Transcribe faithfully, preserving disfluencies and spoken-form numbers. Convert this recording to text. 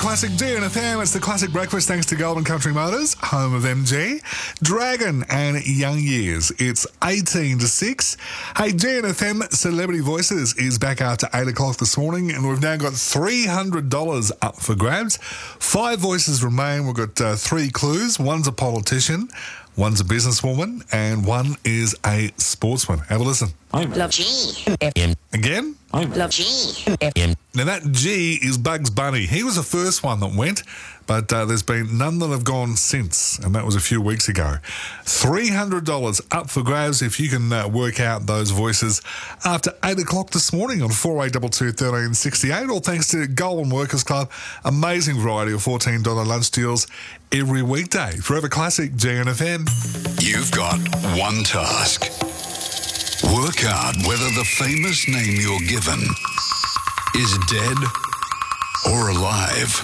Classic G and F M. It's the Classic Breakfast thanks to Golden Country Motors, home of M G, Dragon and Young Years. It's eighteen to six. Hey, G and F M Celebrity Voices is back after eight o'clock this morning, and we've now got three hundred dollars up for grabs. Five voices remain. We've got uh, three clues. One's a politician, one's a businesswoman, and one is a sportsman. Have a listen. I love G F M. Again? I love G F M. Now, that G is Bugs Bunny. He was the first one that went, but uh, there's been none that have gone since, and that was a few weeks ago. three hundred dollars up for grabs if you can uh, work out those voices after eight o'clock this morning on four eight two two, one three six eight, all thanks to Goulburn Workers Club. Amazing variety of fourteen dollars lunch deals every weekday. Forever Classic, G N F M. You've got one task. Work out whether the famous name you're given is dead or alive.